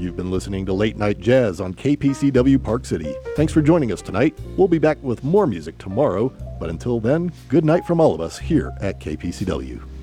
You've been listening to Late Night Jazz on KPCW Park City. Thanks for joining us tonight. We'll be back with more music tomorrow, but until then, good night from all of us here at KPCW.